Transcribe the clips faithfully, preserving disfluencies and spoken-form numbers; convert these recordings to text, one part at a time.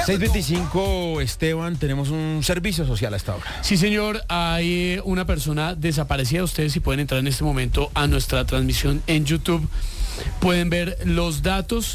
seis veinticinco, Esteban, tenemos un servicio social a esta hora. Sí, señor, hay una persona desaparecida. Ustedes, si pueden entrar en este momento a nuestra transmisión en YouTube, pueden ver los datos.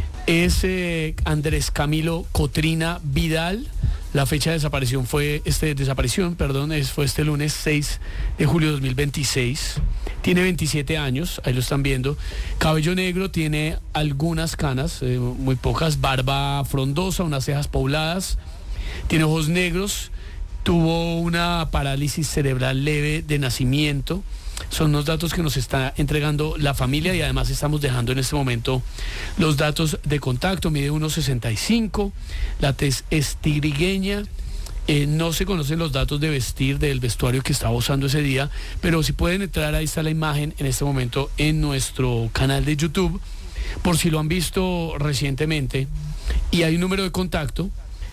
Es eh, Andrés Camilo Cotrina Vidal. La fecha de desaparición fue este desaparición, perdón, es, fue este lunes seis de julio de dos mil veintiséis. Tiene veintisiete años, ahí lo están viendo. Cabello negro, tiene algunas canas, eh, muy pocas, barba frondosa, unas cejas pobladas. Tiene ojos negros, tuvo una parálisis cerebral leve de nacimiento. Son los datos que nos está entregando la familia y además estamos dejando en este momento los datos de contacto. Mide uno sesenta y cinco, la tez es tirigueña. Eh, no se conocen los datos de vestir del vestuario que estaba usando ese día, pero si pueden entrar, ahí está la imagen en este momento en nuestro canal de YouTube, por si lo han visto recientemente. Y hay un número de contacto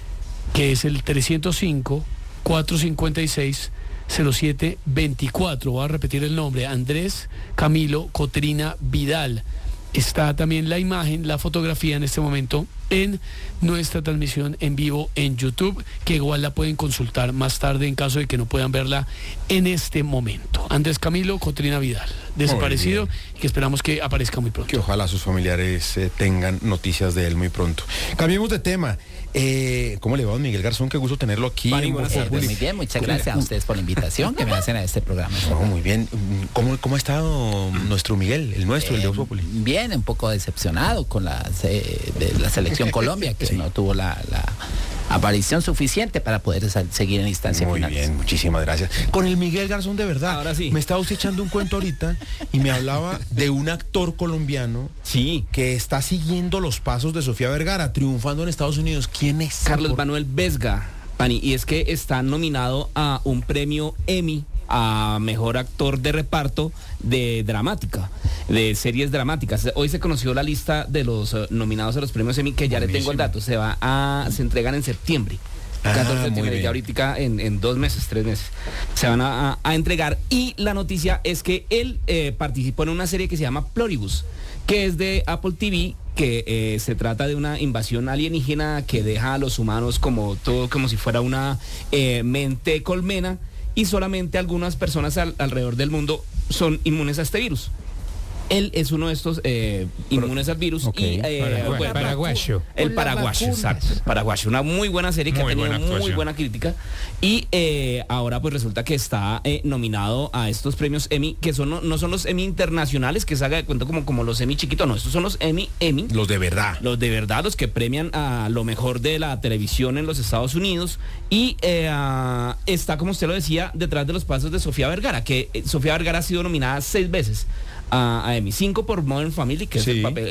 que es el trescientos cinco, cuatrocientos cincuenta y seis, cero siete veinticuatro. Voy a repetir el nombre: Andrés Camilo Cotrina Vidal. Está también la imagen, la fotografía en este momento en nuestra transmisión en vivo en YouTube, que igual la pueden consultar más tarde en caso de que no puedan verla en este momento. Andrés Camilo Cotrina Vidal, desaparecido, y que esperamos que aparezca muy pronto. Que ojalá sus familiares eh, tengan noticias de él muy pronto. Cambiemos de tema. Eh, ¿Cómo le va, don Miguel Garzón? Qué gusto tenerlo aquí. Pani, buenas tardes. Muy bien, muchas gracias a ustedes por la invitación que me hacen a este programa. Oh, muy bien. ¿Cómo, cómo ha estado nuestro Miguel, el nuestro, eh, el de Voz Populi? Bien, un poco decepcionado con la, eh, de la selección Colombia, que sí. no tuvo la, la aparición suficiente para poder seguir en instancia Muy finales. bien, muchísimas gracias. Con el Miguel Garzón, de verdad. Ahora sí. Me estaba usted echando un cuento ahorita y me hablaba de un actor colombiano sí. que está siguiendo los pasos de Sofía Vergara, triunfando en Estados Unidos. ¿Quién es? Carlos Manuel Vesga, Pani, y es que está nominado a un premio Emmy a mejor actor de reparto de dramática, de series dramáticas. Hoy se conoció la lista de los uh, nominados a los premios Emmy, que ya Buenísimo. Le tengo el dato. Se va a, se entregan en septiembre. Ah, catorce de septiembre, ya ahorita en, en dos meses, tres meses, se van a, a, a entregar. Y la noticia es que él eh, participó en una serie que se llama Pluribus, que es de Apple T V, que eh, se trata de una invasión alienígena que deja a los humanos como todo, como si fuera una eh, mente colmena, y solamente algunas personas al, alrededor del mundo son inmunes a este virus. Él es uno de estos eh, inmunes al virus. Okay. Y, eh, Paraguay, bueno, paraguayo. El paraguayo, exacto. Paraguayo, una muy buena serie que muy ha tenido buena muy buena crítica. Y eh, ahora pues resulta que está eh, nominado a estos premios Emmy, que son no, no son los Emmy internacionales, que se haga de cuenta como, como los Emmy chiquitos, no, estos son los Emmy Emmy. Los de verdad. Los de verdad, los que premian a lo mejor de la televisión en los Estados Unidos. Y eh, uh, está, como usted lo decía, detrás de los pasos de Sofía Vergara, que eh, Sofía Vergara ha sido nominada seis veces a, a Emmy. Cinco por Modern Family, que sí. es el papel